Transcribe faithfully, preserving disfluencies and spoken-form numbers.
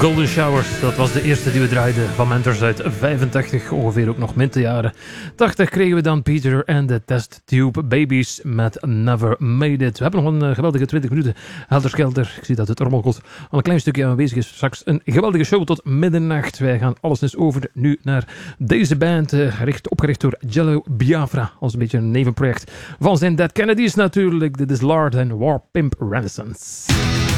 Golden Showers, dat was de eerste die we draaiden van Mentors uit vijfentachtig, ongeveer ook nog mint de jaren tachtig kregen we dan Peter en de Test Tube Babies met Never Made It. We hebben nog een uh, geweldige twintig minuten helder-skelter. Ik zie dat het Rommelgod al een klein stukje aanwezig is. Straks een geweldige show tot middernacht. Wij gaan alles eens over nu naar deze band, uh, gericht, opgericht door Jello Biafra, als een beetje een nevenproject van zijn Dead Kennedys natuurlijk. Dit is Lard en War Pimp Renaissance.